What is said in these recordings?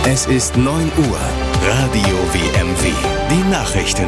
Es ist 9 Uhr. Radio WMW. Die Nachrichten.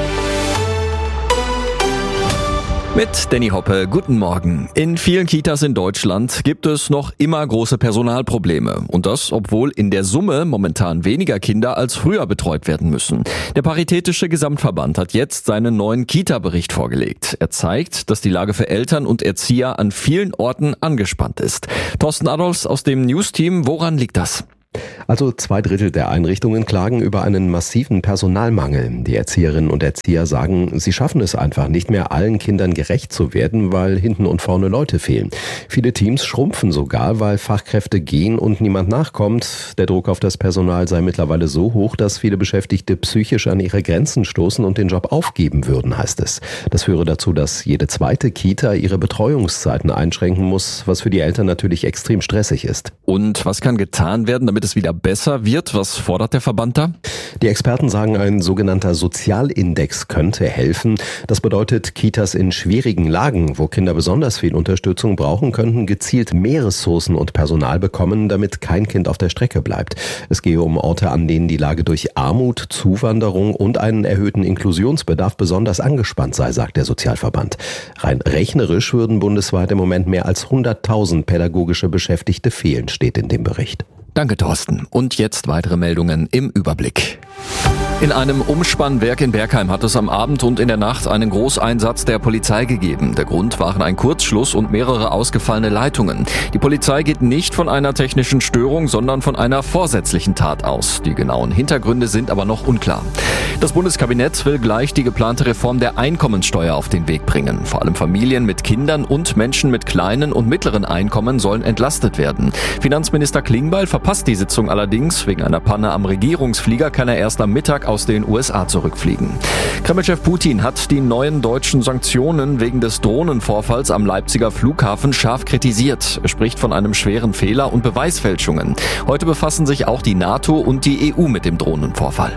Mit Danny Hoppe, guten Morgen. In vielen Kitas in Deutschland gibt es noch immer große Personalprobleme. Und das, obwohl in der Summe momentan weniger Kinder als früher betreut werden müssen. Der Paritätische Gesamtverband hat jetzt seinen neuen Kita-Bericht vorgelegt. Er zeigt, dass die Lage für Eltern und Erzieher an vielen Orten angespannt ist. Thorsten Adolfs aus dem News-Team, woran liegt das? Also 2/3 der Einrichtungen klagen über einen massiven Personalmangel. Die Erzieherinnen und Erzieher sagen, sie schaffen es einfach nicht mehr, allen Kindern gerecht zu werden, weil hinten und vorne Leute fehlen. Viele Teams schrumpfen sogar, weil Fachkräfte gehen und niemand nachkommt. Der Druck auf das Personal sei mittlerweile so hoch, dass viele Beschäftigte psychisch an ihre Grenzen stoßen und den Job aufgeben würden, heißt es. Das führe dazu, dass jede zweite Kita ihre Betreuungszeiten einschränken muss, was für die Eltern natürlich extrem stressig ist. Und was kann getan werden, damit es wieder besser wird? Was fordert der Verband da? Die Experten sagen, ein sogenannter Sozialindex könnte helfen. Das bedeutet, Kitas in schwierigen Lagen, wo Kinder besonders viel Unterstützung brauchen, könnten gezielt mehr Ressourcen und Personal bekommen, damit kein Kind auf der Strecke bleibt. Es gehe um Orte, an denen die Lage durch Armut, Zuwanderung und einen erhöhten Inklusionsbedarf besonders angespannt sei, sagt der Sozialverband. Rein rechnerisch würden bundesweit im Moment mehr als 100.000 pädagogische Beschäftigte fehlen, steht in dem Bericht. Danke, Thorsten. Und jetzt weitere Meldungen im Überblick. In einem Umspannwerk in Bergheim hat es am Abend und in der Nacht einen Großeinsatz der Polizei gegeben. Der Grund waren ein Kurzschluss und mehrere ausgefallene Leitungen. Die Polizei geht nicht von einer technischen Störung, sondern von einer vorsätzlichen Tat aus. Die genauen Hintergründe sind aber noch unklar. Das Bundeskabinett will gleich die geplante Reform der Einkommensteuer auf den Weg bringen. Vor allem Familien mit Kindern und Menschen mit kleinen und mittleren Einkommen sollen entlastet werden. Finanzminister Klingbeil verpasst die Sitzung allerdings. Wegen einer Panne am Regierungsflieger kann er erst am Mittag aus den USA zurückfliegen. Kremlchef Putin hat die neuen deutschen Sanktionen wegen des Drohnenvorfalls am Leipziger Flughafen scharf kritisiert. Er spricht von einem schweren Fehler und Beweisfälschungen. Heute befassen sich auch die NATO und die EU mit dem Drohnenvorfall.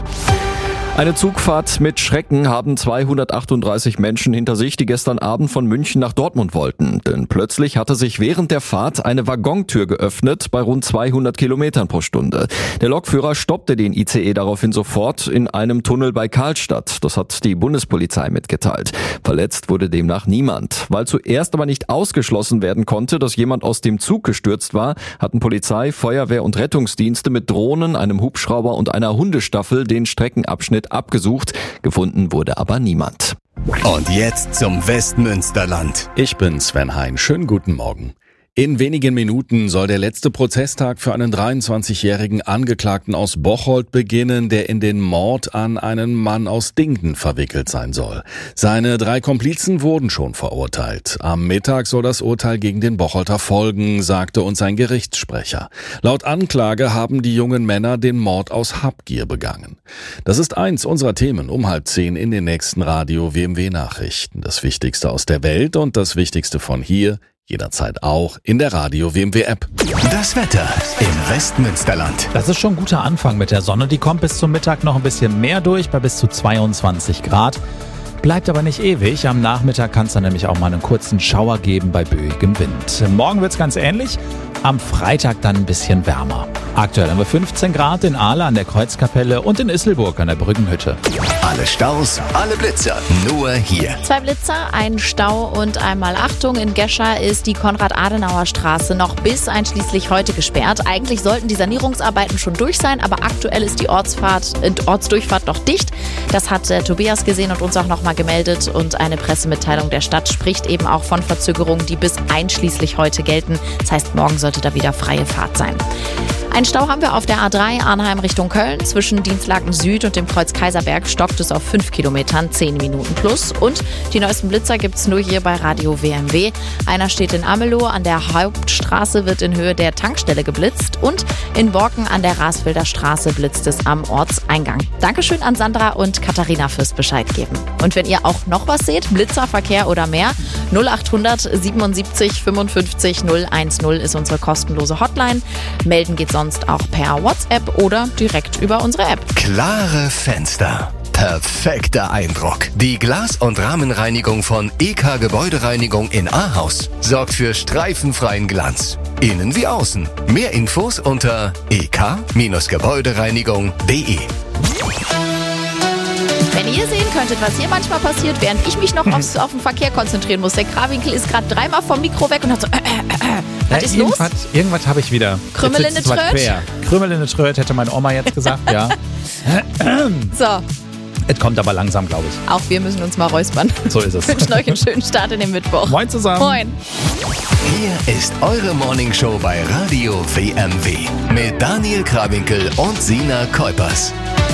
Eine Zugfahrt mit Schrecken haben 238 Menschen hinter sich, die gestern Abend von München nach Dortmund wollten. Denn plötzlich hatte sich während der Fahrt eine Waggontür geöffnet bei rund 200 Kilometern pro Stunde. Der Lokführer stoppte den ICE daraufhin sofort in einem Tunnel bei Karlstadt. Das hat die Bundespolizei mitgeteilt. Verletzt wurde demnach niemand. Weil zuerst aber nicht ausgeschlossen werden konnte, dass jemand aus dem Zug gestürzt war, hatten Polizei, Feuerwehr und Rettungsdienste mit Drohnen, einem Hubschrauber und einer Hundestaffel den Streckenabschnitt abgesucht. Gefunden wurde aber niemand. Und jetzt zum Westmünsterland. Ich bin Sven Hein. Schönen guten Morgen. In wenigen Minuten soll der letzte Prozesstag für einen 23-jährigen Angeklagten aus Bocholt beginnen, der in den Mord an einen Mann aus Dingten verwickelt sein soll. Seine 3 Komplizen wurden schon verurteilt. Am Mittag soll das Urteil gegen den Bocholter folgen, sagte uns ein Gerichtssprecher. Laut Anklage haben die jungen Männer den Mord aus Habgier begangen. Das ist eins unserer Themen um 9:30 in den nächsten Radio WMW Nachrichten. Das Wichtigste aus der Welt und das Wichtigste von hier, jederzeit auch in der Radio WMW App. Das Wetter im Westmünsterland. Das ist schon ein guter Anfang mit der Sonne. Die kommt bis zum Mittag noch ein bisschen mehr durch, bei bis zu 22 Grad. Bleibt aber nicht ewig. Am Nachmittag kann es dann nämlich auch mal einen kurzen Schauer geben bei böigem Wind. Morgen wird es ganz ähnlich. Am Freitag dann ein bisschen wärmer. Aktuell haben wir 15 Grad in Ahle an der Kreuzkapelle und in Isselburg an der Brückenhütte. Alle Staus, alle Blitzer, nur hier. 2 Blitzer, ein Stau und einmal Achtung. In Gescher ist die Konrad-Adenauer-Straße noch bis einschließlich heute gesperrt. Eigentlich sollten die Sanierungsarbeiten schon durch sein, aber aktuell ist die Ortsdurchfahrt noch dicht. Das hat Tobias gesehen und uns auch nochmal gemeldet. Und eine Pressemitteilung der Stadt spricht eben auch von Verzögerungen, die bis einschließlich heute gelten. Das heißt, morgen sollte da wieder freie Fahrt sein. Einen Stau haben wir auf der A3 Arnheim Richtung Köln. Zwischen Dienstlaken Süd und dem Kreuz Kaiserberg stockt es auf 5 Kilometern, 10 Minuten plus. Und die neuesten Blitzer gibt's nur hier bei Radio WMW. Einer steht in Amelow, an der Hauptstraße wird in Höhe der Tankstelle geblitzt. Und in Borken an der Rasfelder Straße blitzt es am Ortseingang. Dankeschön an Sandra und Katharina fürs Bescheid geben. Und wenn ihr auch noch was seht, Blitzer, Verkehr oder mehr, 0800 77 55 010 ist unsere kostenlose Hotline. Melden geht sonst auch per WhatsApp oder direkt über unsere App. Klare Fenster. perfekter Eindruck. Die Glas- und Rahmenreinigung von EK Gebäudereinigung in Ahaus sorgt für streifenfreien Glanz. Innen wie außen. Mehr Infos unter ek-gebäudereinigung.de. Wenn ihr sehen könntet, was hier manchmal passiert, während ich mich noch auf den Verkehr konzentrieren muss. Der Krawinkel ist gerade 3-mal vom Mikro weg und hat so, was ist los? Irgendwas habe ich wieder. Krümmel in der Tröd? Krümmel in der Tröd, hätte meine Oma jetzt gesagt, ja. So, Es kommt aber langsam, glaube ich. auch wir müssen uns mal räuspern. So ist es. Ich wünsche euch einen schönen Start in den Mittwoch. Moin zusammen. Moin. Hier ist eure Morningshow bei Radio WMW mit Daniel Krawinkel und Sina Kuipers.